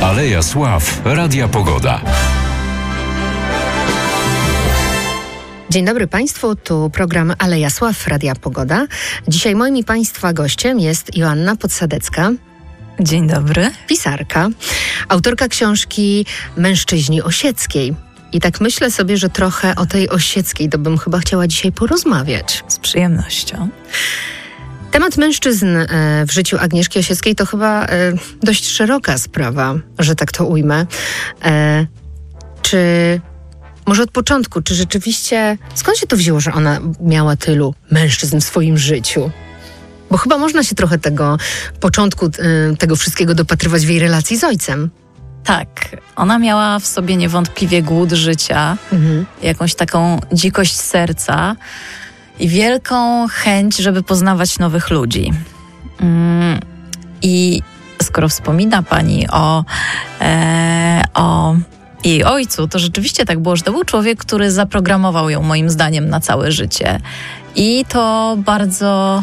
Aleja Sław Radia Pogoda. Dzień dobry Państwu, tu program Aleja Sław Radia Pogoda. Dzisiaj moim i Państwa gościem jest Joanna Podsadecka. Dzień dobry. Pisarka, autorka książki Mężczyźni Osieckiej. I tak myślę sobie, że trochę o tej Osieckiej to bym chyba chciała dzisiaj porozmawiać. Z przyjemnością. Temat mężczyzn w życiu Agnieszki Osieckiej to chyba dość szeroka sprawa, że tak to ujmę. Może od początku, czy rzeczywiście, skąd się to wzięło, że ona miała tylu mężczyzn w swoim życiu? Bo chyba można się trochę tego początku tego wszystkiego dopatrywać w jej relacji z ojcem. Tak, ona miała w sobie niewątpliwie głód życia, jakąś taką dzikość serca i wielką chęć, żeby poznawać nowych ludzi. I skoro wspomina Pani o jej ojcu, to rzeczywiście tak było, że to był człowiek, który zaprogramował ją moim zdaniem na całe życie. I to bardzo,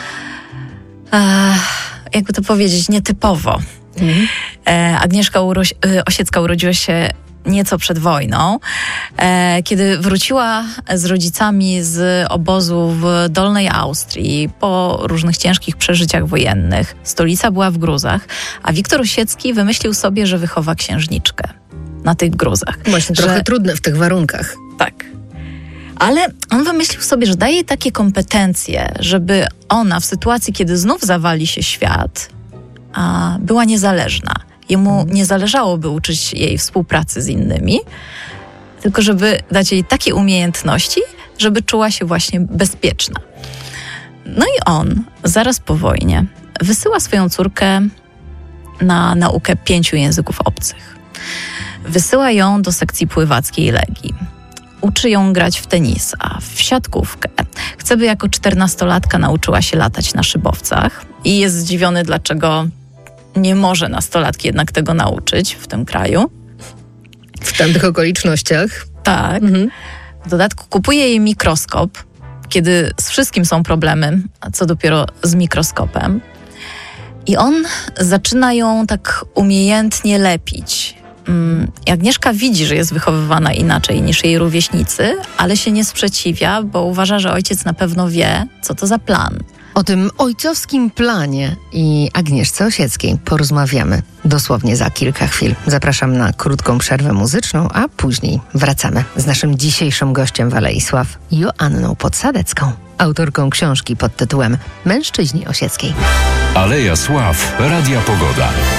jakby to powiedzieć, nietypowo. Agnieszka Osiecka urodziła się nieco przed wojną, kiedy wróciła z rodzicami z obozu w Dolnej Austrii po różnych ciężkich przeżyciach wojennych. Stolica była w gruzach, a Wiktor Osiecki wymyślił sobie, że wychowa księżniczkę na tych gruzach. Właśnie trochę trudne w tych warunkach. Tak. Ale on wymyślił sobie, że daje jej takie kompetencje, żeby ona w sytuacji, kiedy znów zawali się świat, była niezależna. Jemu nie zależało, by uczyć jej współpracy z innymi, tylko żeby dać jej takie umiejętności, żeby czuła się właśnie bezpieczna. No i on zaraz po wojnie wysyła swoją córkę na naukę 5 języków obcych. Wysyła ją do sekcji pływackiej Legii. Uczy ją grać w tenisa, w siatkówkę. Chce, by jako 14-latka nauczyła się latać na szybowcach i jest zdziwiony, dlaczego nie może nastolatki jednak tego nauczyć w tym kraju. W tamtych okolicznościach. Tak. W dodatku kupuje jej mikroskop, kiedy z wszystkim są problemy, a co dopiero z mikroskopem. I on zaczyna ją tak umiejętnie lepić. I Agnieszka widzi, że jest wychowywana inaczej niż jej rówieśnicy, ale się nie sprzeciwia, bo uważa, że ojciec na pewno wie, co to za plan. O tym ojcowskim planie i Agnieszce Osieckiej porozmawiamy dosłownie za kilka chwil. Zapraszam na krótką przerwę muzyczną, a później wracamy z naszym dzisiejszym gościem w Alei Sław, Joanną Podsadecką, autorką książki pod tytułem Mężczyźni Osieckiej. Aleja Sław Radia Pogoda.